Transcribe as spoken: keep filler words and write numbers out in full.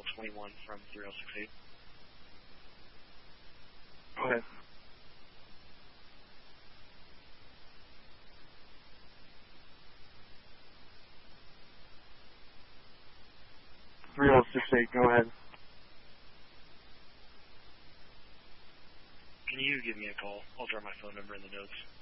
Channel twenty-one from three oh six eight. Go ahead. three oh six eight, go ahead. Can you give me a call? I'll drop my phone number in the notes.